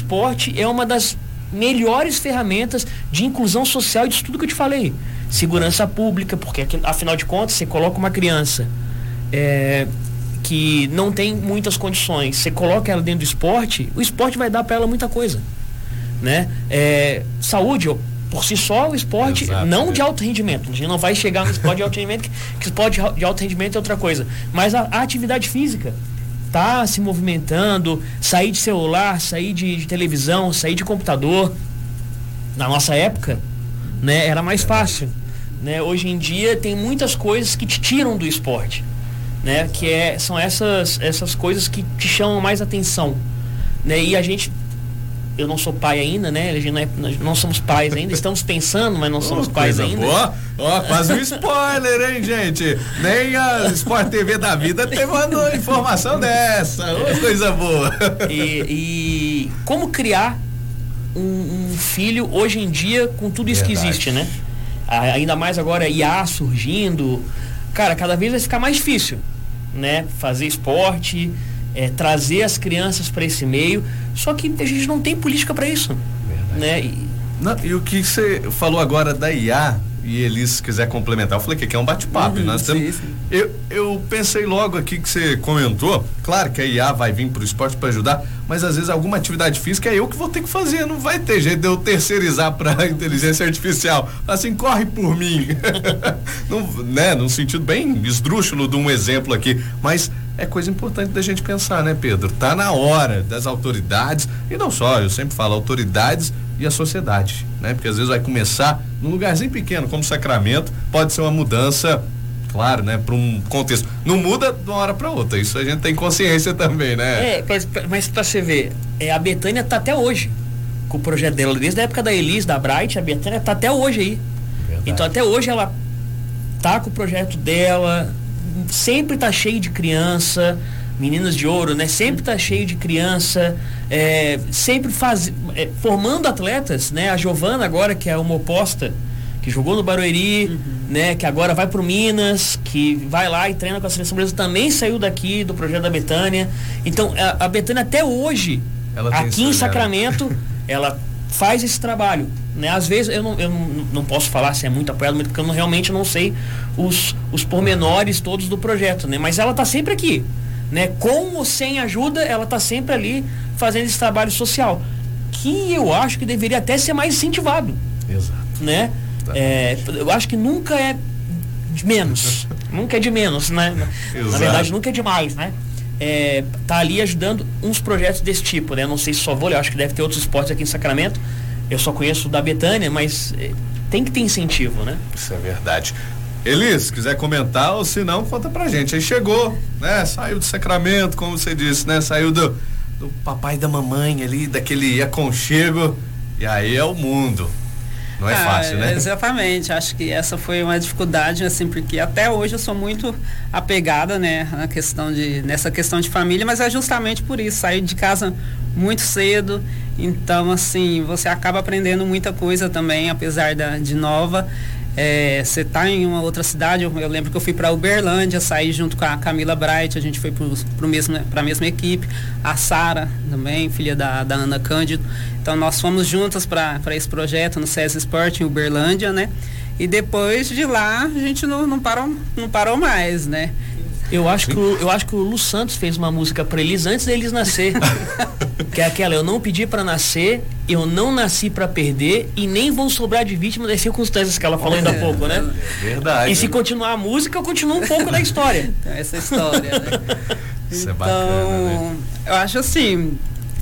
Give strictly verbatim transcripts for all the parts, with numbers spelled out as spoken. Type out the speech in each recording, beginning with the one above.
esporte é uma das melhores ferramentas de inclusão social e disso tudo que eu te falei. Segurança pública, porque afinal de contas você coloca uma criança é, que não tem muitas condições, você coloca ela dentro do esporte, o esporte vai dar para ela muita coisa, né? É, saúde, por si só, o esporte, exato, não é. de alto rendimento, a gente não vai chegar no esporte de alto rendimento, que, que esporte de alto rendimento é outra coisa, mas a, a atividade física, tá se movimentando, sair de celular, sair de, de televisão, sair de computador, na nossa época, né, era mais fácil, né? Hoje em dia tem muitas coisas que te tiram do esporte, né? Que é, são essas, essas coisas que te chamam mais atenção, né? E a gente, eu não sou pai ainda, né? A gente não, é, nós não somos pais ainda, estamos pensando, mas não somos oh, pais ainda. Ó, ó, quase um spoiler, hein, gente? Nem a Sport T V da vida tem uma informação dessa, oh, coisa boa. E, e como criar um, um filho hoje em dia com tudo isso Verdade. que existe, né? Ainda mais agora I A surgindo, cara, cada vez vai ficar mais difícil, né? Fazer esporte, é, trazer as crianças para esse meio, só que a gente não tem política para isso. Verdade. Né? E, não, e o que você falou agora da I A, e Elis, se quiser complementar, eu falei que aqui é um bate-papo. Uhum, nós sim, temos, sim. Eu, eu pensei logo aqui que você comentou, claro que a I A vai vir pro esporte para ajudar, mas às vezes alguma atividade física é eu que vou ter que fazer, não vai ter jeito de eu terceirizar para inteligência artificial, assim, corre por mim. não, né, num sentido bem esdrúxulo de um exemplo aqui, mas é coisa importante da gente pensar, né, Pedro? Tá na hora das autoridades, e não só, eu sempre falo, autoridades e a sociedade, né? Porque às vezes vai começar num lugarzinho pequeno, como Sacramento, pode ser uma mudança, claro, né? Para um contexto. Não muda de uma hora para outra, isso a gente tem consciência também, né? É, mas, mas para você ver, é, a Betânia tá até hoje com o projeto dela, desde a época da Elis, da Bright, a Betânia tá até hoje aí. Verdade. Então até hoje ela tá com o projeto dela, sempre tá cheio de criança, Meninas de Ouro, né? Sempre tá cheio de criança, é, sempre faz, é, formando atletas, né? A Giovana agora, que é uma oposta, que jogou no Barueri, uhum. né? Que agora vai pro Minas, que vai lá e treina com a seleção brasileira, também saiu daqui do projeto da Betânia. Então, a, a Betânia até hoje, aqui em Sacramento, ela faz esse trabalho, né? Às vezes eu não, eu não, não posso falar se é muito apoiado, porque eu não, realmente não sei os, os pormenores todos do projeto, né? Mas ela tá sempre aqui, né? Com ou sem ajuda, ela tá sempre ali fazendo esse trabalho social, que eu acho que deveria até ser mais incentivado. Exato. Né? É, eu acho que nunca é de menos, nunca é de menos, né? Exato. Na verdade, nunca é demais, né? É, tá ali ajudando uns projetos desse tipo, né? Não sei se só vôlei, eu acho que deve ter outros esportes aqui em Sacramento. Eu só conheço o da Betânia, mas é, tem que ter incentivo, né? Isso é verdade. Elis, quiser comentar, ou se não, conta pra gente. Aí chegou, né? Saiu do Sacramento, como você disse, né? Saiu do, do papai e da mamãe ali, daquele aconchego, e aí é o mundo. Não é ah, fácil, né? Exatamente, acho que essa foi uma dificuldade, assim, porque até hoje eu sou muito apegada, né, na questão de, nessa questão de família, mas é justamente por isso, saí de casa muito cedo, então, assim, você acaba aprendendo muita coisa também, apesar da, de nova. É, você tá em uma outra cidade, eu, eu lembro que eu fui para Uberlândia, saí junto com a Camila Bright, a gente foi para mesmo, a mesma equipe, a Sara também, filha da, da Ana Cândido, então nós fomos juntas para esse projeto no SESI Sport em Uberlândia, né? E depois de lá a gente não, não, parou, não parou mais, né? Eu acho, que o, eu acho que o Lu Santos fez uma música pra eles antes deles nascer. Que é aquela, eu não pedi pra nascer, eu não nasci pra perder e nem vou sobrar de vítima das circunstâncias que ela falou ainda há pouco, né? É verdade. E se continuar a música, eu continuo um pouco da história. Essa história, né? Isso então, é bacana, né? Eu acho assim,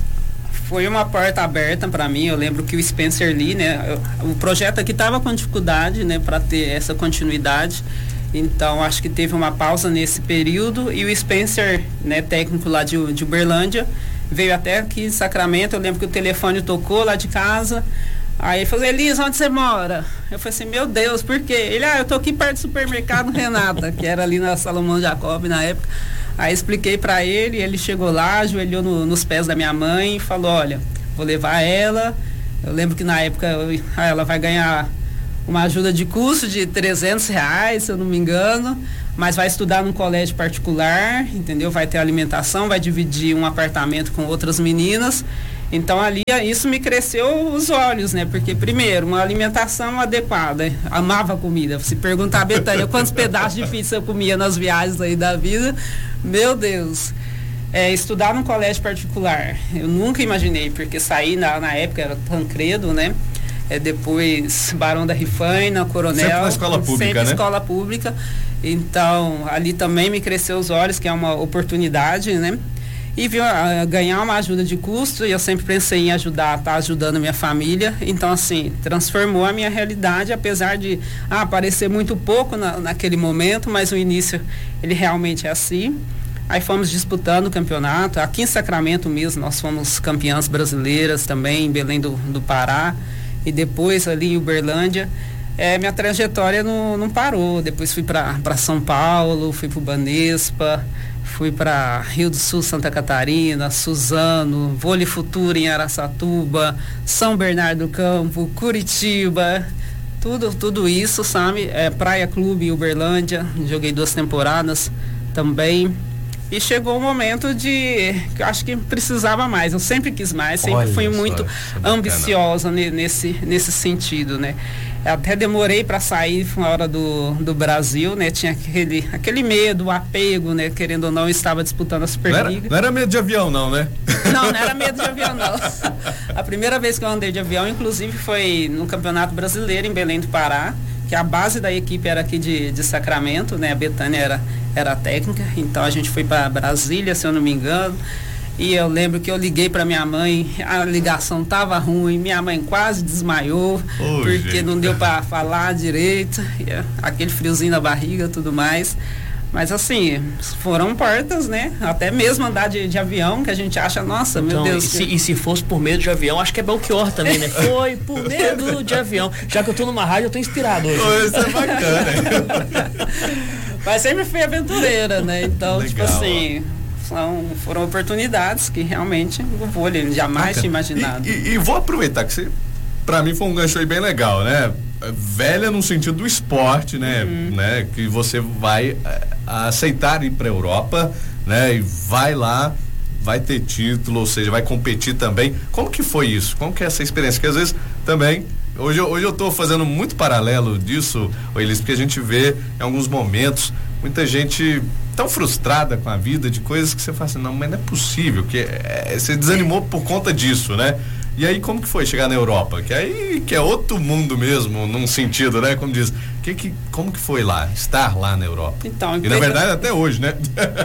foi uma porta aberta para mim. Eu lembro que o Spencer Lee, né? Eu, o projeto aqui tava com dificuldade, né? Para ter essa continuidade. Então, acho que teve uma pausa nesse período e o Spencer, né, técnico lá de, de Uberlândia, veio até aqui em Sacramento. Eu lembro que o telefone tocou lá de casa. Aí ele falou, Elisa, onde você mora? Eu falei assim, meu Deus, por quê? Ele, ah, eu tô aqui perto do supermercado Renata, que era ali na Salomão Jacob na época. Aí expliquei pra ele, ele chegou lá, ajoelhou no, nos pés da minha mãe e falou, olha, vou levar ela. Eu lembro que na época eu, ah, ela vai ganhar uma ajuda de custo de trezentos reais, se eu não me engano, mas vai estudar num colégio particular, entendeu? Vai ter alimentação, vai dividir um apartamento com outras meninas. Então ali isso me cresceu os olhos, né? Porque primeiro, uma alimentação adequada, amava comida. Se perguntar a Betânia quantos pedaços de pizza eu comia nas viagens aí da vida, meu Deus. É, estudar num colégio particular, eu nunca imaginei, porque saí na, na época, era Tancredo, né? É, depois Barão da Rifaina, Coronel. Sempre na escola pública, sempre né? escola pública. Então, ali também me cresceu os olhos, que é uma oportunidade, né? E viu, uh, ganhar uma ajuda de custo, e eu sempre pensei em ajudar, tá ajudando a minha família. Então, assim, transformou a minha realidade, apesar de ah, parecer muito pouco na, naquele momento, mas o início, ele realmente é assim. Aí fomos disputando o campeonato. Aqui em Sacramento mesmo, nós fomos campeãs brasileiras também, em Belém do, do Pará. E depois ali em Uberlândia. É, minha trajetória não, não parou. Depois fui para São Paulo, fui para o Banespa, fui para Rio do Sul, Santa Catarina, Suzano, Vôlei Futuro em Araçatuba, São Bernardo do Campo, Curitiba. Tudo, tudo isso, sabe? É, Praia Clube em Uberlândia. Joguei duas temporadas também. E chegou o momento de que eu acho que precisava mais. Eu sempre quis mais, sempre Olha fui só, muito ambiciosa ne, nesse, nesse sentido, né? Eu até demorei para sair na hora do, do Brasil, né? Tinha aquele, aquele medo, o apego, né? Querendo ou não, eu estava disputando a Superliga. Não era, não era medo de avião, não, né? Não, não era medo de avião, não. A primeira vez que eu andei de avião, inclusive, foi no Campeonato Brasileiro em Belém do Pará, que a base da equipe era aqui de, de Sacramento, né? A Betânia era, era a técnica, então a gente foi para Brasília, se eu não me engano, e eu lembro que eu liguei para minha mãe, a ligação tava ruim, minha mãe quase desmaiou, oh, porque gente. Não deu para falar direito, aquele friozinho na barriga, tudo mais. Mas assim, foram portas, né? Até mesmo andar de, de avião, que a gente acha, nossa, então, meu Deus. E se, e se fosse por medo de avião, acho que é Belchior também, né? Foi por medo de avião. Já que eu tô numa rádio, eu tô inspirado hoje. Oh, isso é bacana. Mas sempre fui aventureira, né? Então, legal, tipo assim, são, foram oportunidades que realmente o vôlei jamais tinha imaginado. E, e, e vou aproveitar que você, pra mim foi um gancho aí bem legal, né? Velha no sentido do esporte, né? Uhum. Né? Que você vai a, aceitar ir para a Europa, né? E vai lá, vai ter título, ou seja, vai competir também. Como que foi isso? Como que é essa experiência? Que às vezes também, hoje, hoje eu tô fazendo muito paralelo disso, Elis, porque a gente vê em alguns momentos muita gente tão frustrada com a vida, de coisas que você fala assim, não, mas não é possível, que é, você desanimou por conta disso, né? E aí como que foi chegar na Europa? Que aí que é outro mundo mesmo, num sentido, né? Como diz, que, que, como que foi lá, estar lá na Europa? Então, e pega... na verdade até hoje, né?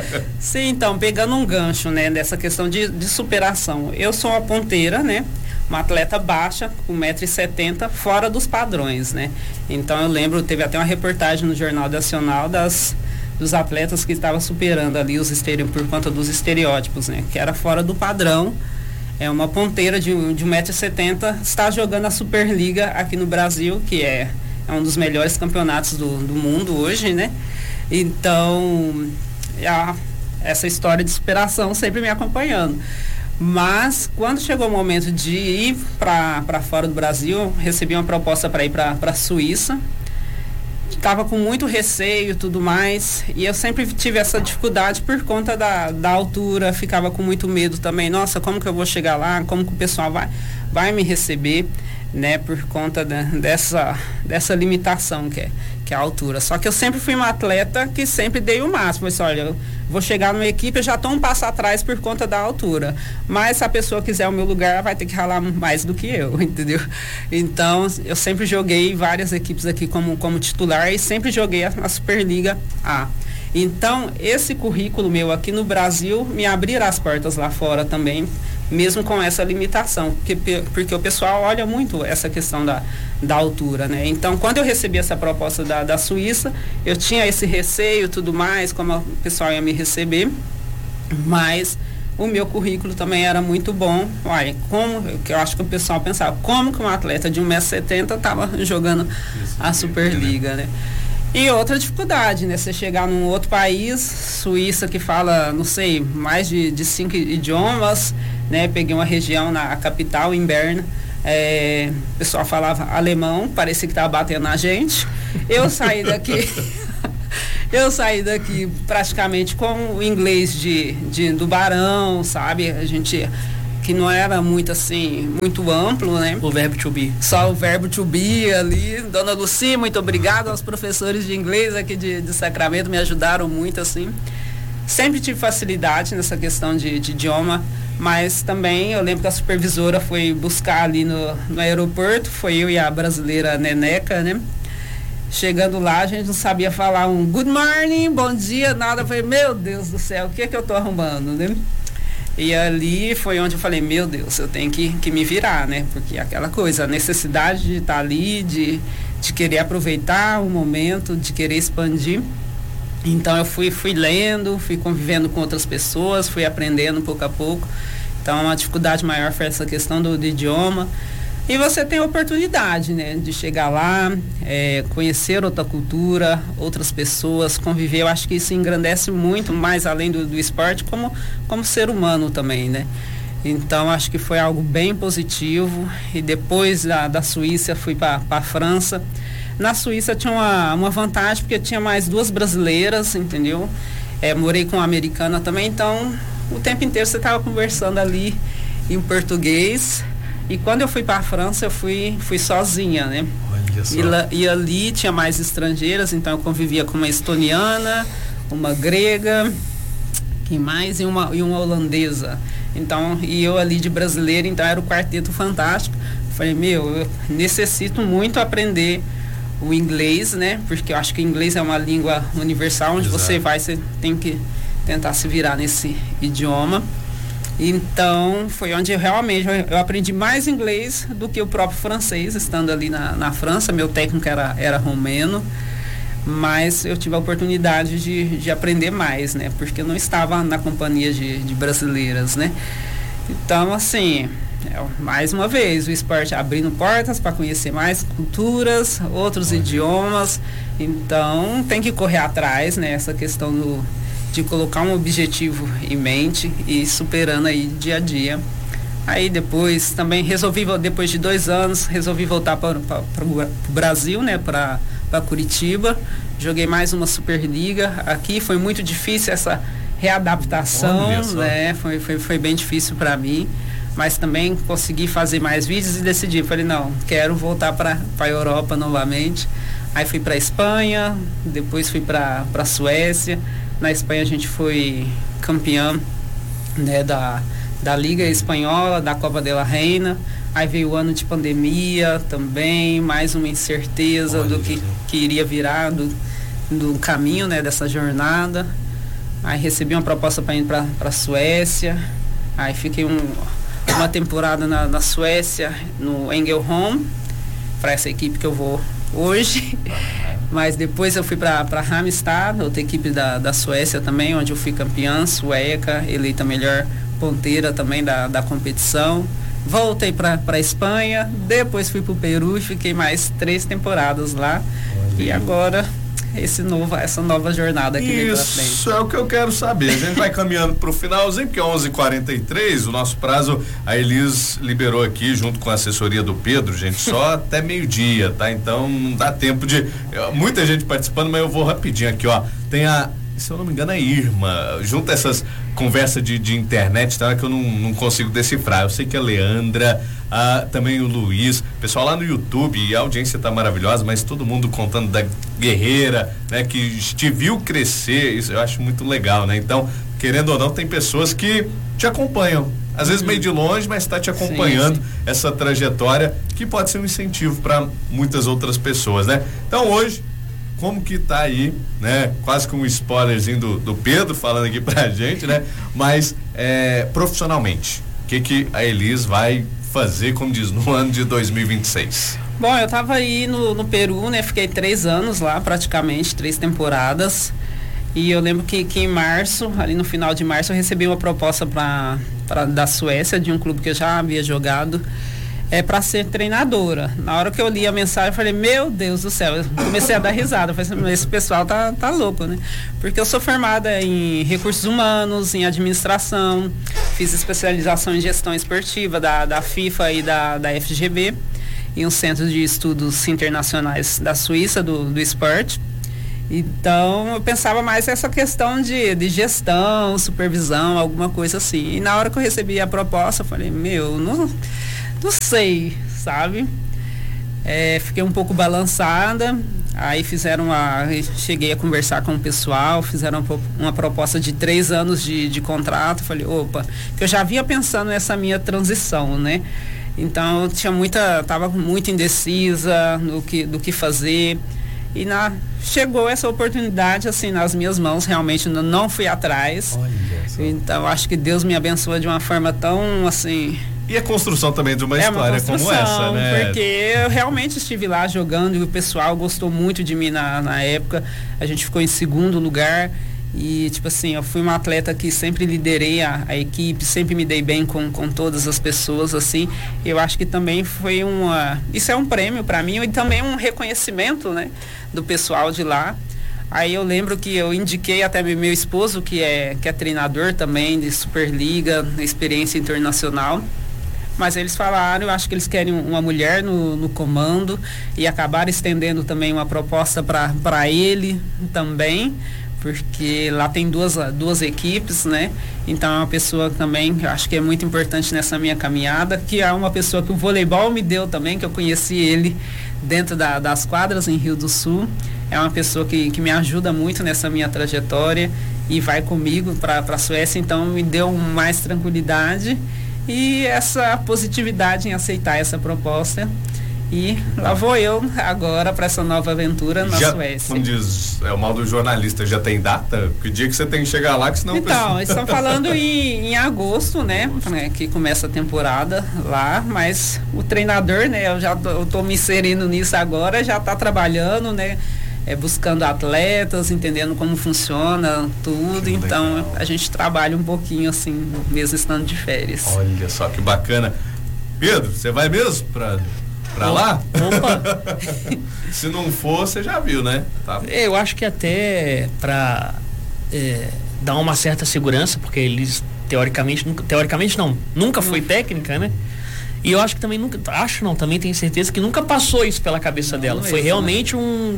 Sim, então, pegando um gancho, né? Dessa questão de, de superação. Eu sou uma ponteira, né? Uma atleta baixa, com um metro e setenta, fora dos padrões, né? Então eu lembro, teve até uma reportagem no Jornal Nacional das... dos atletas que estavam superando ali os estereótipos, por conta dos estereótipos, né? Que era fora do padrão. É uma ponteira de, de um metro e setenta, está jogando a Superliga aqui no Brasil, que é, é um dos melhores campeonatos do, do mundo hoje, né? Então, a, essa história de superação sempre me acompanhando. Mas, quando chegou o momento de ir para fora do Brasil, recebi uma proposta para ir para a Suíça. Estava com muito receio e tudo mais, e eu sempre tive essa dificuldade por conta da, da altura, ficava com muito medo também, nossa, como que eu vou chegar lá, como que o pessoal vai, vai me receber, né, por conta de, dessa, dessa limitação que é, que é a altura. Só que eu sempre fui uma atleta que sempre dei o máximo, eu disse, olha, eu vou chegar numa equipe, eu já estou um passo atrás por conta da altura, mas se a pessoa quiser o meu lugar, vai ter que ralar mais do que eu, entendeu? Então, eu sempre joguei várias equipes aqui como, como titular e sempre joguei a, a Superliga A. Então, esse currículo meu aqui no Brasil me abrirá as portas lá fora também, mesmo com essa limitação, porque, porque o pessoal olha muito essa questão da, da altura, né? Então, quando eu recebi essa proposta da, da Suíça, eu tinha esse receio e tudo mais, como o pessoal ia me receber, mas o meu currículo também era muito bom. Olha, como, que eu acho que o pessoal pensava, como que um atleta de um metro e setenta estava jogando a Superliga, né? E outra dificuldade, né? Você chegar num outro país, Suíça, que fala, não sei, mais de, de cinco idiomas, né? Peguei uma região na capital, em Berna, é, o pessoal falava alemão, parecia que estava batendo na gente. Eu saí daqui, eu saí daqui praticamente com o inglês de, de, do Barão, sabe? A gente que não era muito assim, muito amplo, né? O verbo to be. Só o verbo to be ali. Dona Lucy, muito obrigada aos professores de inglês aqui de, de Sacramento, me ajudaram muito, assim. Sempre tive facilidade nessa questão de, de idioma, mas também eu lembro que a supervisora foi buscar ali no, no aeroporto, foi eu e a brasileira Neneca, né? Chegando lá, a gente não sabia falar um good morning, bom dia, nada. Eu falei, meu Deus do céu, o que é que eu tô arrumando, né? E ali foi onde eu falei, meu Deus, eu tenho que, que me virar, né? Porque aquela coisa, a necessidade de estar ali, de, de querer aproveitar o momento, de querer expandir. Então eu fui, fui lendo, fui convivendo com outras pessoas, fui aprendendo pouco a pouco. Então a dificuldade maior foi essa questão do, do idioma. E você tem a oportunidade, né, de chegar lá, é, conhecer outra cultura, outras pessoas, conviver. Eu acho que isso engrandece muito, mais além do, do esporte, como, como ser humano também, né? Então acho que foi algo bem positivo. E depois da, da Suíça fui para a França. Na Suíça tinha uma, uma vantagem, porque tinha mais duas brasileiras, entendeu? É, morei com uma americana também, então o tempo inteiro você estava conversando ali em português. E quando eu fui para a França, eu fui, fui sozinha, né? Olha só. E, la, e ali tinha mais estrangeiras, então eu convivia com uma estoniana, uma grega, quem mais? E uma, e uma holandesa. Então, e eu ali de brasileira, então era o quarteto fantástico. Falei, meu, eu necessito muito aprender o inglês, né? Porque eu acho que o inglês é uma língua universal, onde Exato. Você vai, você tem que tentar se virar nesse idioma. Então, foi onde eu realmente eu, eu aprendi mais inglês do que o próprio francês, estando ali na, na França. Meu técnico era, era romeno, mas eu tive a oportunidade de, de aprender mais, né? Porque eu não estava na companhia de, de brasileiras, né? Então, assim, é, mais uma vez, o esporte abrindo portas para conhecer mais culturas, outros Olha. idiomas. Então, tem que correr atrás, né? Essa questão do... de colocar um objetivo em mente e ir superando aí dia a dia. Aí depois também resolvi, depois de dois anos, resolvi voltar para o Brasil, né, para Curitiba. Joguei mais uma Superliga aqui, foi muito difícil essa readaptação, né, foi, foi, foi bem difícil para mim, mas também consegui fazer mais vídeos e decidi, falei, não, quero voltar para a Europa novamente. Aí fui para a Espanha, depois fui para a Suécia. Na Espanha a gente foi campeão, né, da, da Liga Espanhola, da Copa de la Reina. Aí veio o ano de pandemia também, mais uma incerteza Olha do que, que iria virar do, do caminho, né, dessa jornada. Aí recebi uma proposta para ir para a Suécia. Aí fiquei um, uma temporada na, na Suécia, no Ängelholm, para essa equipe que eu vou hoje. Mas depois eu fui para Halmstad, outra equipe da, da Suécia também, onde eu fui campeã sueca, eleita melhor ponteira também da, da competição. Voltei para a Espanha, depois fui para o Peru e fiquei mais três temporadas lá. Olha. E agora esse novo, essa nova jornada aqui vem pra frente. Isso é o que eu quero saber. A gente vai caminhando pro finalzinho, porque é onze e quarenta e três, o nosso prazo, a Elis liberou aqui, junto com a assessoria do Pedro, gente, só até meio-dia, tá? Então não dá tempo de... Muita gente participando, mas eu vou rapidinho aqui, ó. Tem a, se eu não me engano, a Irma, junto a essas conversas de, de internet, tá? Que eu não, não consigo decifrar. Eu sei que a Leandra, a, também o Luiz, pessoal lá no YouTube, e a audiência tá maravilhosa, mas todo mundo contando da guerreira, né? Que te viu crescer, isso eu acho muito legal, né? Então, querendo ou não, tem pessoas que te acompanham. Às vezes meio de longe, mas está te acompanhando sim, sim. essa trajetória que pode ser um incentivo para muitas outras pessoas, né? Então hoje, como que tá aí, né? Quase com um spoilerzinho do, do Pedro falando aqui pra gente, né? Mas é, profissionalmente, o que que a Elis vai fazer, como diz, no ano de dois mil e vinte e seis? Bom, eu tava aí no, no Peru, né? Fiquei três anos lá, praticamente, três temporadas. E eu lembro que, que em março, ali no final de março, eu recebi uma proposta pra, pra, da Suécia, de um clube que eu já havia jogado, é, para ser treinadora. Na hora que eu li a mensagem, eu falei, meu Deus do céu, eu comecei a dar risada. Eu falei, esse pessoal tá, tá louco, né? Porque eu sou formada em recursos humanos, em administração, fiz especialização em gestão esportiva da, da FIFA e da, da F G B, em um centro de estudos internacionais da Suíça, do, do esporte. Então eu pensava mais essa questão de, de gestão, supervisão, alguma coisa assim. E na hora que eu recebi a proposta, eu falei, meu, não, não sei, sabe? É, fiquei um pouco balançada. Aí fizeram a. Cheguei a conversar com o pessoal, fizeram uma, uma proposta de três anos de, de contrato. Falei, opa, que eu já vinha pensando nessa minha transição, né? Então eu tinha muita. Tava muito indecisa no que, do que fazer. E na, chegou essa oportunidade assim nas minhas mãos, realmente não, não fui atrás. Olha, então acho que Deus me abençoa de uma forma tão assim. E a construção também de uma é história uma como essa, né? Porque eu realmente estive lá jogando e o pessoal gostou muito de mim na, na época. A gente ficou em segundo lugar. E, tipo assim, eu fui uma atleta que sempre liderei a, a equipe, sempre me dei bem com, com todas as pessoas, assim. Eu acho que também foi uma... Isso é um prêmio para mim e também um reconhecimento, né, do pessoal de lá. Aí eu lembro que eu indiquei até meu esposo, que é, que é treinador também de Superliga, experiência internacional. Mas eles falaram, eu acho que eles querem uma mulher no, no comando e acabaram estendendo também uma proposta para ele também, porque lá tem duas, duas equipes, né? Então é uma pessoa também, eu acho que é muito importante nessa minha caminhada, que é uma pessoa que o voleibol me deu também, que eu conheci ele dentro da, das quadras em Rio do Sul. É uma pessoa que, que me ajuda muito nessa minha trajetória e vai comigo para a Suécia, então me deu mais tranquilidade e essa positividade em aceitar essa proposta. E lá vou eu agora para essa nova aventura na já, Suécia. Como diz, é o mal do jornalista, já tem data? Que dia que você tem que chegar lá, que senão... Então, eles estão falando em, em agosto, né, agosto, né? Que começa a temporada lá, mas o treinador, né? Eu já tô, eu tô me inserindo nisso agora, já está trabalhando, né? É, buscando atletas, entendendo como funciona tudo. Que então legal. A gente trabalha um pouquinho assim, mesmo estando de férias. Olha só que bacana. Pedro, você vai mesmo para Pra lá? Opa! Se não for, você já viu, né? Tá. Eu acho que até pra é, dar uma certa segurança, porque eles teoricamente, nunca, teoricamente não, nunca foi técnica, né? E eu acho que também nunca, acho não, também tenho certeza que nunca passou isso pela cabeça não, dela. Não foi é realmente né? um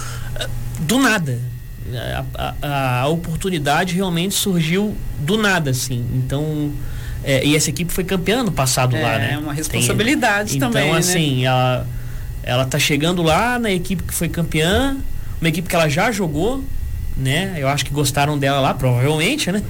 do nada. A, a, a oportunidade realmente surgiu do nada, assim. Então É, e essa equipe foi campeã no passado é, lá, né? É uma responsabilidade Tem, também, então, assim, né? ela, ela tá chegando lá na equipe que foi campeã, uma equipe que ela já jogou, né? Eu acho que gostaram dela lá, provavelmente, né?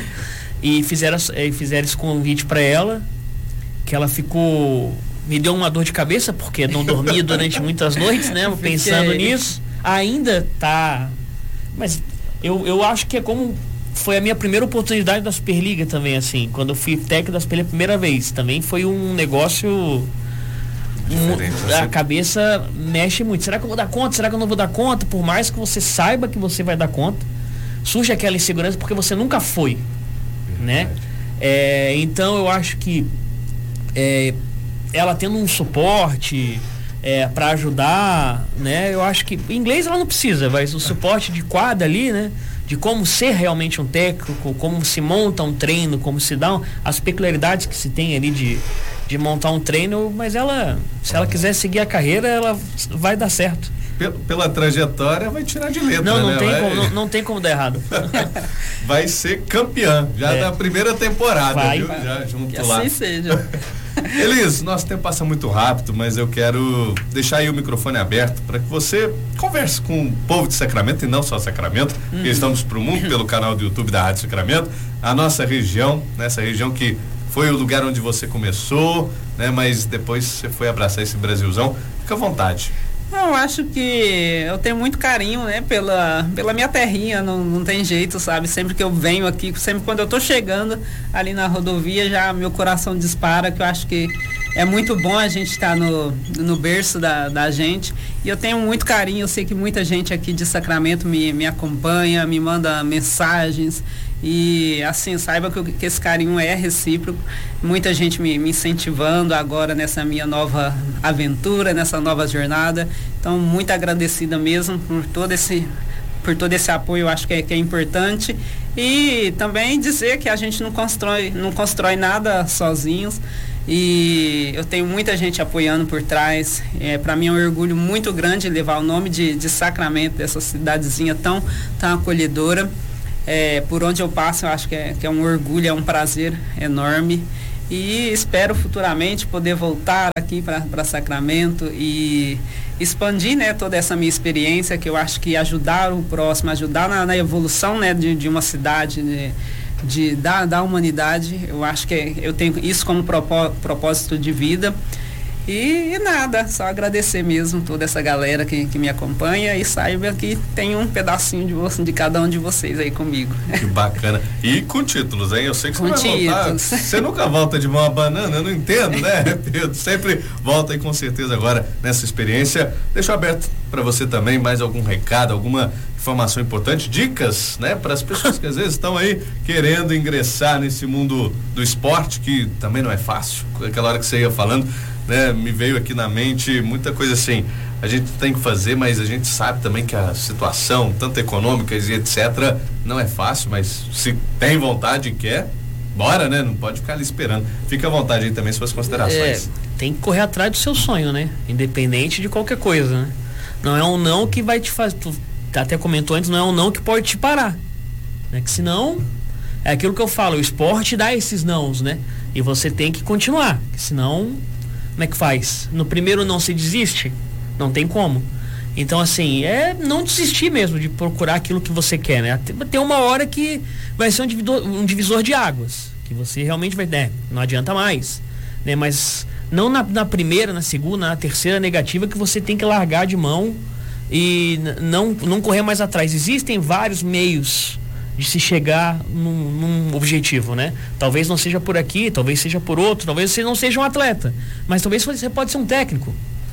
e fizeram, fizeram esse convite para ela, que ela ficou... Me deu uma dor de cabeça, porque não dormia durante muitas noites, né? Pensando nisso. Ainda tá... Mas eu, eu acho que é como... Foi a minha primeira oportunidade da Superliga também, assim, quando eu fui técnico da Superliga a primeira vez. Também foi um negócio... Um, a cabeça mexe muito. Será que eu vou dar conta? Será que eu não vou dar conta? Por mais que você saiba que você vai dar conta, surge aquela insegurança porque você nunca foi, né? É, então eu acho que é, ela tendo um suporte é, para ajudar, né? Eu acho que em inglês ela não precisa, mas o suporte de quadra ali, né? De como ser realmente um técnico, como se monta um treino, como se dá um, as peculiaridades que se tem ali de, de montar um treino, mas ela, se ela quiser seguir a carreira, ela vai dar certo. Pela, pela trajetória, vai tirar de letra, não, não né? Tem vai... como, não, não tem como dar errado. Vai ser campeã, já é. na primeira temporada, vai, viu? Vai. Já junto que lá. Assim seja. Elis, nosso tempo passa muito rápido, mas eu quero deixar aí o microfone aberto para que você converse com o povo de Sacramento e não só Sacramento, uhum. que estamos para o mundo pelo canal do YouTube da Rádio Sacramento, a nossa região, nessa região que foi o lugar onde você começou, né? Mas depois você foi abraçar esse Brasilzão. Fica à vontade. Eu acho que eu tenho muito carinho, né, pela, pela minha terrinha, não, não tem jeito, sabe? Sempre que eu venho aqui, sempre quando eu tô chegando ali na rodovia, já meu coração dispara, que eu acho que é muito bom a gente estar tá no, no berço da, da gente. E eu tenho muito carinho, eu sei que muita gente aqui de Sacramento me, me acompanha, me manda mensagens. E assim, saiba que, que esse carinho é recíproco. Muita gente me, me incentivando agora nessa minha nova aventura, nessa nova jornada. Então, muito agradecida mesmo por todo esse, por todo esse apoio, eu acho que é, que é importante. E também dizer que a gente não constrói, não constrói nada sozinhos. e eu tenho muita gente apoiando por trás. É, para mim é um orgulho muito grande levar o nome de, de Sacramento, dessa cidadezinha tão, tão acolhedora. É, por onde eu passo, eu acho que é, que é um orgulho, é um prazer enorme. E espero futuramente poder voltar aqui para Sacramento e expandir, né, toda essa minha experiência, que eu acho que ajudar o próximo, ajudar na, na evolução, né, de, de uma cidade, de, de, da, da humanidade. Eu acho que eu tenho isso como propó, propósito de vida. E, e nada, só agradecer mesmo toda essa galera que, que me acompanha, e saiba que tem um pedacinho de, você, de cada um de vocês aí comigo. Que bacana. E com títulos, hein? Eu sei que com você vai voltar. Você nunca volta de mão a banana, eu não entendo, né, Pedro? Sempre volta aí com certeza agora nessa experiência. Deixo aberto para você também mais algum recado, alguma informação importante, dicas, né, para as pessoas que às vezes estão aí querendo ingressar nesse mundo do esporte, que também não é fácil. Aquela hora que você ia falando, né, me veio aqui na mente muita coisa assim, a gente tem que fazer, mas a gente sabe também que a situação, tanto econômica e etcétera, não é fácil, mas se tem vontade e quer, bora, né? Não pode ficar ali esperando. Fica à vontade aí também suas considerações. É, tem que correr atrás do seu sonho, né? Independente de qualquer coisa, né? Não é um não que vai te fazer, tu até comentou antes, não é um não que pode te parar, né? Que senão, é aquilo que eu falo, o esporte dá esses nãos, né? E você tem que continuar, senão, como é que faz? No primeiro não se desiste? Não tem como. Então, assim, é não desistir mesmo de procurar aquilo que você quer, né? Tem uma hora que vai ser um divisor, um divisor de águas, que você realmente vai, né? Não adianta mais, né? Mas não na, na primeira, na segunda, na terceira negativa que você tem que largar de mão e não, não correr mais atrás. Existem vários meios de se chegar num, num objetivo, né? Talvez não seja por aqui, talvez seja por outro, talvez você não seja um atleta, mas talvez você pode ser um técnico,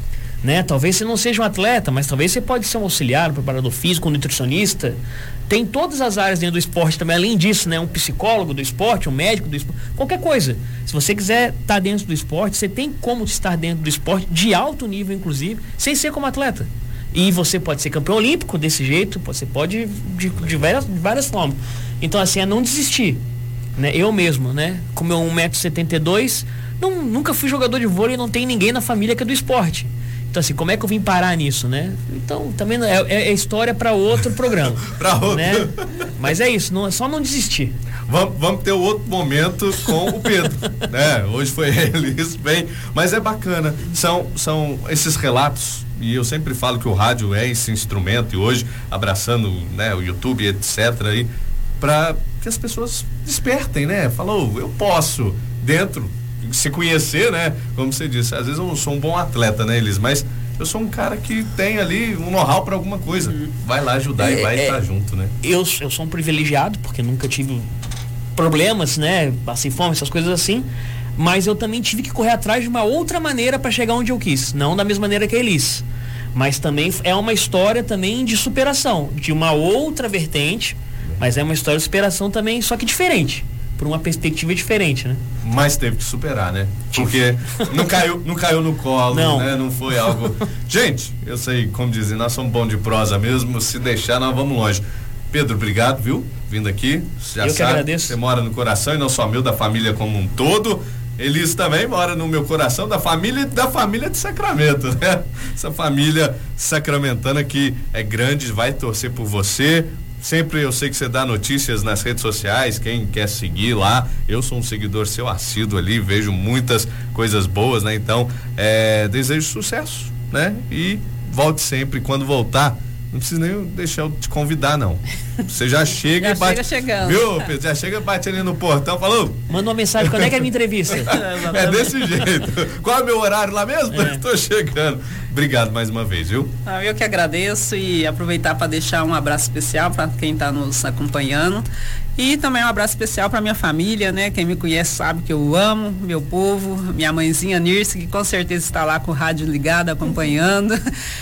né? Talvez você não seja um atleta, mas talvez você pode ser um auxiliar, um preparador físico, um nutricionista. Tem todas as áreas dentro do esporte também, além disso, né? Um psicólogo do esporte, um médico do esporte, qualquer coisa. Se você quiser estar dentro do esporte, você tem como estar dentro do esporte, de alto nível inclusive, sem ser como atleta. E você pode ser campeão olímpico desse jeito, você pode de, de, várias, de várias formas. Então, assim, é não desistir, né? Eu mesmo, né? Com meu um metro e setenta e dois, não, nunca fui jogador de vôlei, não tem ninguém na família que é do esporte. Então, assim, como é que eu vim parar nisso, né? Então, também é, é história para outro programa. Para outro. Né? Mas é isso, não, é só não desistir. Vamos, vamos ter outro momento com o Pedro, né? Hoje foi ele, isso bem, mas é bacana, são, são esses relatos, e eu sempre falo que o rádio é esse instrumento, e hoje, abraçando, né, o YouTube, etcétera, aí, para que as pessoas despertem, né? Falou, eu posso, dentro, se conhecer, né? Como você disse, às vezes eu não sou um bom atleta, né, Elis? Mas eu sou um cara que tem ali um know-how para alguma coisa. Uhum. Vai lá ajudar é, e vai é, estar junto, né? Eu, eu sou um privilegiado, porque nunca tive problemas, né? Passei fome, essas coisas assim. Mas eu também tive que correr atrás de uma outra maneira para chegar onde eu quis. Não da mesma maneira que a Elis. Mas também é uma história também de superação, de uma outra vertente. Mas é uma história de superação também, só que diferente. Por uma perspectiva diferente, né? Mas teve que superar, né? Porque não caiu, não caiu no colo, não. né? Não foi algo... Gente, eu sei, como dizem, nós somos bons de prosa mesmo, se deixar nós vamos longe. Pedro, obrigado, viu? Vindo aqui, você já eu sabe, que agradeço. Você mora no coração e não só meu, da família como um todo. Elis também mora no meu coração, da família da família de Sacramento, né? Essa família sacramentana que é grande, vai torcer por você. Sempre eu sei que você dá notícias nas redes sociais, quem quer seguir lá, eu sou um seguidor seu assíduo ali, vejo muitas coisas boas, né? Então, é, desejo sucesso, né? E volte sempre, quando voltar, não precisa nem deixar eu te convidar, não. Você já chega já e bate. Chega chegando. Viu, Pedro? Já chega e bate ali no portão, falou? Manda uma mensagem, quando é que é a minha entrevista? É desse jeito. Qual é o meu horário lá mesmo? É. Estou chegando. Obrigado mais uma vez, viu? Ah, eu que agradeço e aproveitar para deixar um abraço especial para quem está nos acompanhando. E também um abraço especial para minha família, né? Quem me conhece sabe que eu amo meu povo, minha mãezinha Nirce, que com certeza está lá com o rádio ligado, acompanhando.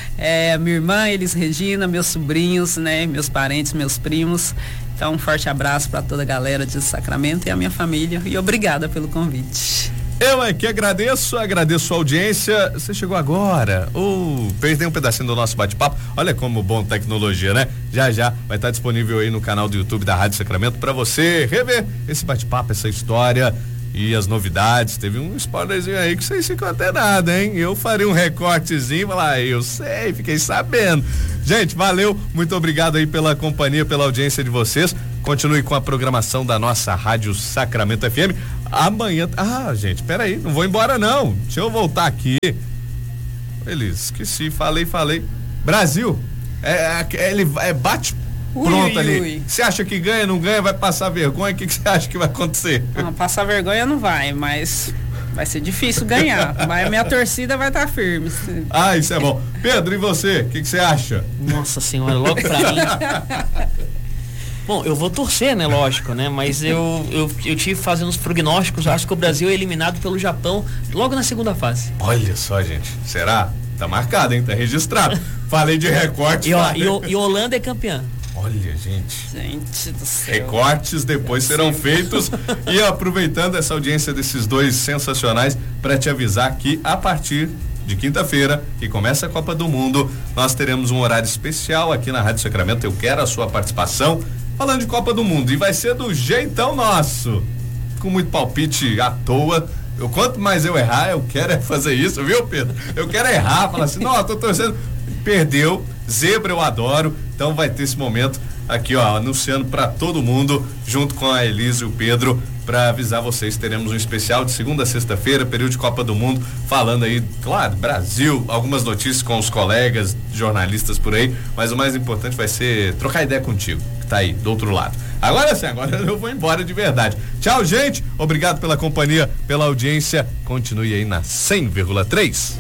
É, minha irmã, Elis Regina, meus sobrinhos, né? Meus parentes, meus primos. Então, um forte abraço para toda a galera de Sacramento e a minha família. E obrigada pelo convite. Eu aqui agradeço, agradeço a audiência. Você chegou agora, ou uh, perdeu um pedacinho do nosso bate-papo. Olha como bom tecnologia, né? Já já vai estar disponível aí no canal do YouTube da Rádio Sacramento para você rever esse bate-papo, essa história e as novidades. Teve um spoilerzinho aí que vocês ficam até nada, hein? Eu faria um recortezinho, falar, eu sei, fiquei sabendo. Gente, valeu, muito obrigado aí pela companhia, pela audiência de vocês. Continue com a programação da nossa Rádio Sacramento F M. Amanhã, ah, gente, peraí, não vou embora não, deixa eu voltar aqui. Elis, esqueci, falei, falei. Brasil, é, é, ele é bate pronto ui, ali. Você acha que ganha, não ganha, vai passar vergonha? O que você acha que vai acontecer? Não, passar vergonha não vai, mas vai ser difícil ganhar. Mas a minha torcida vai estar tá firme. Ah, isso é bom. Pedro, e você? O que você acha? Nossa senhora, logo pra mim. Bom, eu vou torcer, né? Lógico, né? Mas eu, eu, eu tive fazendo os prognósticos, acho que o Brasil é eliminado pelo Japão logo na segunda fase. Olha só, gente. Será? Tá marcado, hein? Tá registrado. Falei de recorte. E, ó, e, e Holanda é campeã. Olha, gente. Gente do céu. Recortes depois serão feitos. E aproveitando essa audiência desses dois sensacionais, para te avisar que a partir de quinta-feira, que começa a Copa do Mundo, nós teremos um horário especial aqui na Rádio Sacramento. Eu quero a sua participação falando de Copa do Mundo, e vai ser do jeitão nosso, com muito palpite à toa. Eu, quanto mais eu errar, eu quero é fazer isso, viu, Pedro? Eu quero errar, falar assim, não, eu tô torcendo, perdeu, zebra eu adoro, então vai ter esse momento aqui, ó, anunciando para todo mundo, junto com a Elisa e o Pedro, para avisar vocês, teremos um especial de segunda a sexta-feira, período de Copa do Mundo, falando aí, claro, Brasil, algumas notícias com os colegas, jornalistas por aí, mas o mais importante vai ser trocar ideia contigo, que tá aí, do outro lado. Agora sim, agora eu vou embora de verdade. Tchau, gente, obrigado pela companhia, pela audiência, continue aí na cem vírgula três.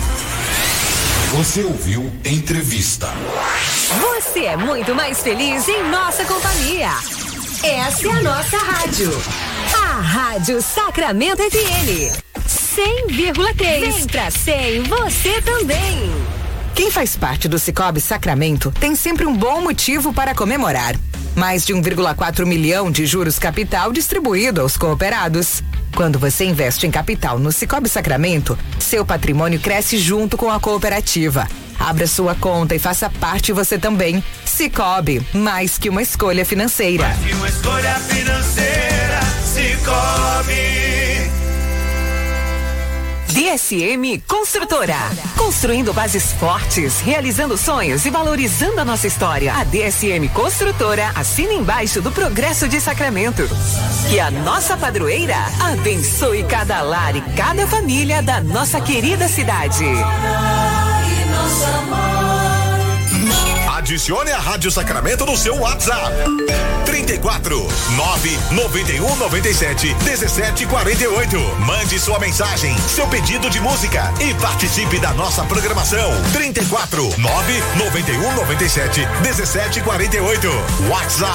Você ouviu Entrevista. Você é muito mais feliz em nossa companhia. Essa é a nossa rádio. A Rádio Sacramento F M. cem vírgula três. Vem pra cem, você também. Quem faz parte do Sicoob Sacramento tem sempre um bom motivo para comemorar. Mais de um vírgula quatro milhão de juros capital distribuído aos cooperados. Quando você investe em capital no Sicoob Sacramento, seu patrimônio cresce junto com a cooperativa. Abra sua conta e faça parte você também. Sicoob, mais que uma escolha financeira. Mais que uma escolha financeira, Sicoob. D S M Construtora. Construindo bases fortes, realizando sonhos e valorizando a nossa história. A D S M Construtora assina embaixo do Progresso de Sacramento. Que a nossa padroeira abençoe cada lar e cada família da nossa querida cidade. Adicione a Rádio Sacramento no seu WhatsApp. trinta e quatro, nove noventa e um, noventa e sete, dezessete quarenta e oito. Mande sua mensagem, seu pedido de música e participe da nossa programação. trinta e quatro, nove noventa e um, noventa e sete, dezessete quarenta e oito. WhatsApp